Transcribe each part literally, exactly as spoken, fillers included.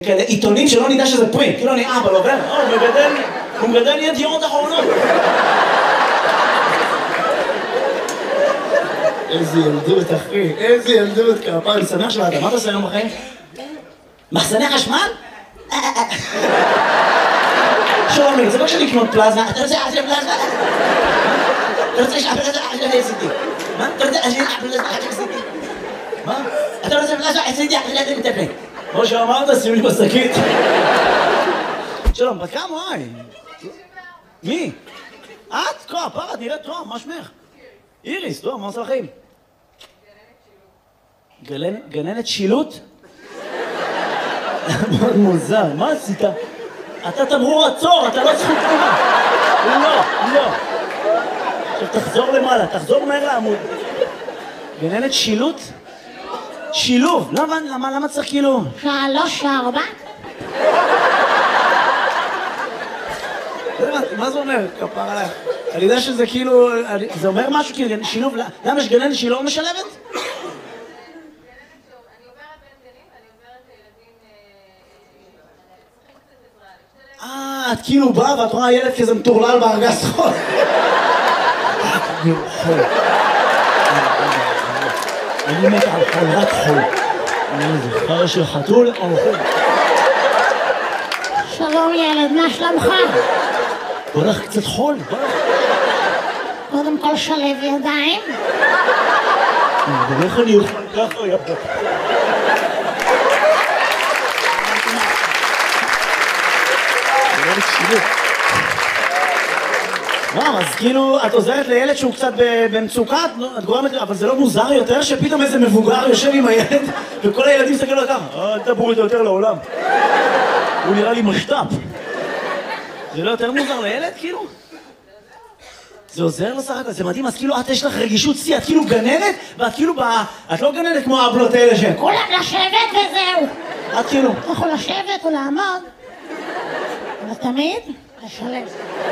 כאלה עיתונים שלא נדע שזה פרי, כאילו אני אבא, לא, הוא מגדל, הוא מגדל ידיעות אחרונות. איזה ילדות, אחי, איזה ילדות, כפרה, אני שמח שלך, מה אתה עושה היום בחיים? מחסני חשמל? שלום, אני רוצה בבקשה לקנות פלזמה, אתה רוצה לעשות פלזמה? אתה רוצה לשאול פלזמה? אני עשיתי. מה? אתה רוצה לשאול פלזמה? אני עשיתי. מה? אתה רוצה פלזמה? עשיתי, אני מטפל. כמו שאמרת, שים לי בשקית. שלום, בת כמה, וואי? מי? את? כה, פרה, נראית טוב, מה שמך? איריס, טוב, מה עושה לחיים? גננת שילוט? מאוד מוזר, מה עשית? אתה תמרור עצור, אתה לא זכות תמורה. לא, לא. עכשיו תחזור למעלה, תחזור מהר לעמוד. גננת שילוט? שילוב, למה, למה, למה צריך כאילו? שלוש, ארבע. מה זה אומר? כפר עליך. אני יודע שזה כאילו, זה אומר משהו כאילו, שילוב, למה יש גננת שהיא לא משלבת? אה, את כאילו באה ואת רואה ילד כזה מטורלל בארגז חול. אני מת על חול, רק חול. אני זוכר של חתול או חול. שלום ילד, מה שלומך? בוא לך קצת חול, בוא לך. קודם כל שלב ידיים. איך אני אוכל ככה יפה. וואו, אז כאילו, את עוזרת לילד שהוא קצת במצוקה, את גורמת, אבל זה לא מוזר יותר שפתאום איזה מבוגר יושב עם הילד וכל הילדים מסתכלים לו ככה, אל תבואו איתו יותר לעולם. הוא נראה לי משת"פ. זה לא יותר מוזר לילד, כאילו? זה עוזר לו סך הכל, זה מדהים, אז כאילו את יש לך רגישות שיא, את כאילו גננת, ואת כאילו, את לא גננת כמו האבלות האלה שהם. כולם לשבת וזהו. את כאילו. אתה יכול לשבת או לעמוד, אבל תמיד לשלב.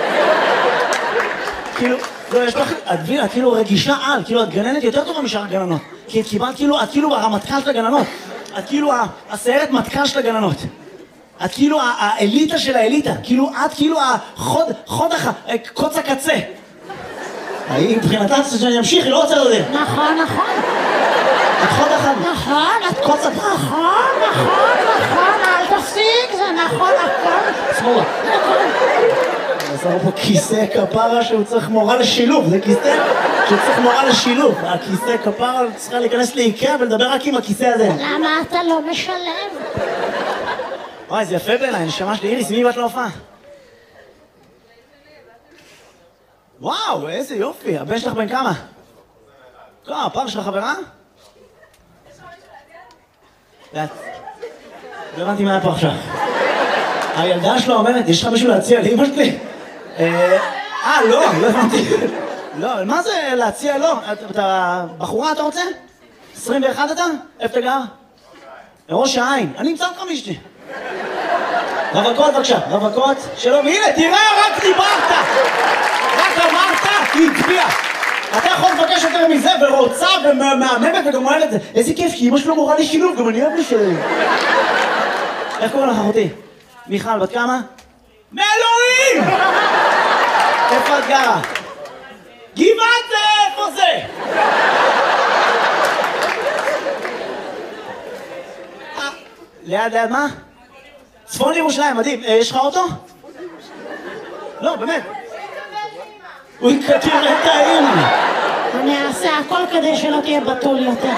כאילו, לא, יש לך, את מבינה, את כאילו רגישה על, כאילו את גננת יותר טובה משאר הגננות. כי את קיבלת כאילו, את כאילו הרמטכ"ל של הגננות. את כאילו הסיירת מטכ"ל של הגננות. את כאילו האליטה של האליטה. כאילו, את כאילו החוד, חוד הח... קוץ הקצה. היא מבחינתה שאני אמשיך, היא לא רוצה לדעת. נכון, נכון. את חוד החד. נכון, את קוץ הקצה. נכון, נכון, נכון, אל תפסיק, זה נכון, הכל. שמאלה. עזר פה כיסא כפרה שהוא צריך מורה לשילוב, זה כיסא שהוא צריך מורה לשילוב. הכיסא כפרה צריכה להיכנס לאיקאה ולדבר רק עם הכיסא הזה. למה אתה לא משלב? וואי, זה יפה בעיניי, נשמה שלי. איריס, מי באת להופעה? וואו, איזה יופי, הבן שלך בן כמה? לא, הפעם שלך חברה? לא הבנתי מה היה פה עכשיו. הילדה שלו אומרת, יש לך מישהו להציע לאמא שלי? אה, לא, לא הבנתי. לא, מה זה להציע? לא, אתה בחורה אתה רוצה? עשרים ואחת אתה? איפה אתה גר? ראש העין. אני אמצא אותך מישתי. רווקות בבקשה, רווקות. שלום, הנה, תראה, רק דיברת. רק אמרת, היא הצביעה. אתה יכול לבקש יותר מזה, ורוצה ומהממת וגם אומרת את זה. איזה כיף, כי אמא שלו מורה לי שילוב, גם אני אוהב לשלב. איך קוראים לך אחותי? מיכל, בת כמה? מאלוהים! איפה את גרה? גבעת זה, איפה זה? ליד, ליד מה? צפון ירושלים, מדהים. יש לך אוטו? לא, באמת. הוא יקטיר את האם. אני אעשה הכל כדי שלא תהיה בתול יותר.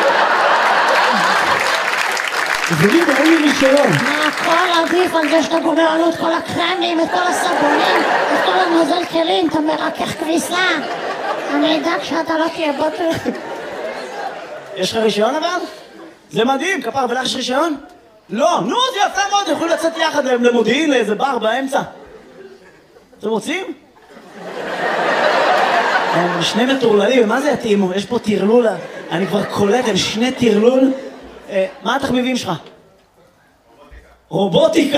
תגידי, אין לי רישיון. הכל עדיף על זה שאתה גומר עלו את כל הקרמים, את כל הסבונים, את כל הנוזל כלים, אתה מרכך כביסה. אני אדאג שאתה לא תהיה בתול. יש לך רישיון אבל? זה מדהים, כפר, ולך יש רישיון? לא, נו, זה יפה מאוד, יכולים לצאת יחד למודיעין לאיזה בר באמצע. אתם רוצים? הם שני מטורללים, מה זה יתאימו? יש פה תרלול, אני כבר קולט, הם שני תרלול. מה התחביבים שלך? רובוטיקה.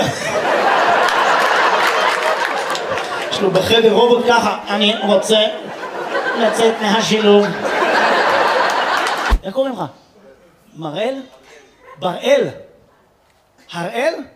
יש לו בחדר רובוט ככה, אני רוצה לצאת מהשילוב. איך קוראים לך? מראל? בראל. הראל?